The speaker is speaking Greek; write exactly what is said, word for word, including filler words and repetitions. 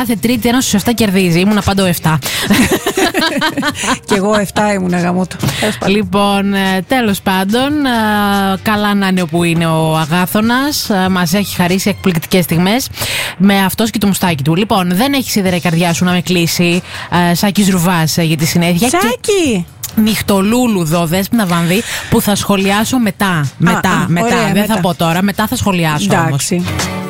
κάθε Τρίτη ένας στους εφτά κερδίζει. Ήμουνα πάντα ο εφτά. Κι εγώ εφτά ήμουνα γαμό του. Λοιπόν, τέλος πάντων, καλά να είναι όπου είναι ο Αγάθωνας. Μας έχει χαρίσει εκπληκτικές στιγμές με αυτός και το μουστάκι του. Λοιπόν, δεν έχει σίδερα η καρδιά σου να με κλείσει. Σάκης Ρουβάς για τη συνέχεια. Σάκη! Νυχτολούλουδο, Δέσποινα Βανδύ, που θα σχολιάσω μετά. Μετά, α, μετά. Ωραία, δεν μετά. θα πω τώρα, μετά θα σχολιάσω όμως. Εντάξει.